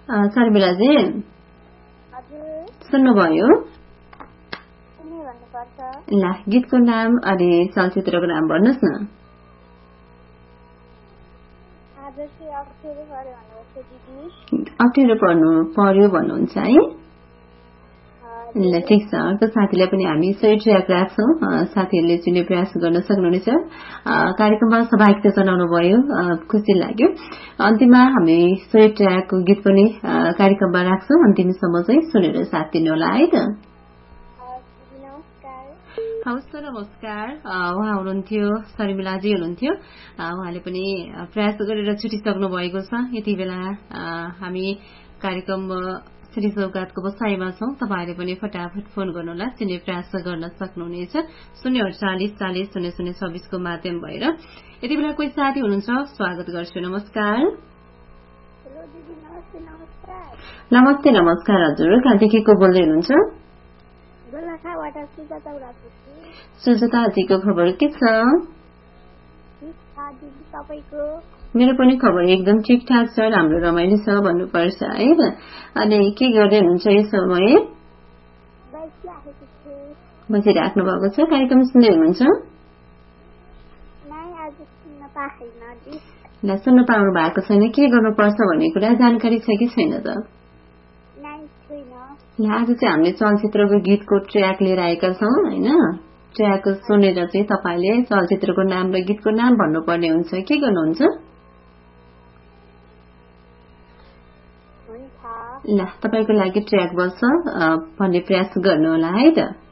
शर्मिलाजी सुन्नुभयो? ल गीतको नाम अनि चलचित्रको नाम भन्नुहोस् न। अप्ठ्यारो पर्यो भन्नुहुन्छ है? ल ठिक छ, अर्को साथीलाई पनि हामी सही ट्र्याक राख्छौँ। साथीहरूले चिन्ने प्रयास गर्न सक्नुहुनेछ। कार्यक्रममा सहभागिता जनाउनु भयो, खुसी लाग्यो। अन्तिममा हामी सही ट्र्याकको गीत पनि कार्यक्रममा राख्छौँ। अन्तिमसम्म चाहिँ सुनेर साथ दिनुहोला है त। हवस्, नमस्कार। उहाँ हुनुहुन्थ्यो, शर्मिलाजी हुनुहुन्थ्यो। उहाँले पनि प्रयास गरेर छुटिसक्नु भएको छ। यति बेला हामी कार्यक्रम श्री सौगातको बसाइमा छौं। तपाईहरुले पनि फटाफट फोन गर्नुहोला, चिन्ने प्रयास गर्न सक्नुहुनेछ 048400026 को माध्यम भएर। यति बेला कोही साथी हुनुहुन्छ, स्वागत गर्छु। नमस्कार। हेलो दिदी, नमस्कार। नमस्ते, नमस्कार हजुर। कहाँदेखि को बोल्दै हुनुहुन्छ? गोलाखाबाट सुजाता उरापु। सुजाताजीको खबर के छ? दिदी, तपाईको? मेरो पनि खबर एकदम ठिकठाक छ, राम्रो रमाइलो छ भन्नुपर्छ है। अनि के गर्दै हुनुहुन्छ यो समय? बसिराख्नु भएको छ। कार्यक्रम सुन्दै हुनुहुन्छ? ल सुन्न पाउनु भएको छैन। के गर्नुपर्छ भन्ने कुरा जानकारी छ कि छैन त? ल आज चाहिँ हामीले चलचित्रको गीतको ट्र्याक लिएर आएका छौँ होइन। ट्र्याक सुनेर चाहिँ तपाईँले चलचित्रको नाम र गीतको नाम भन्नुपर्ने हुन्छ। के गर्नुहुन्छ? ल तपाईको लागि ट्र्याक बस्छ भन्ने प्रयास गर्नुहोला है त।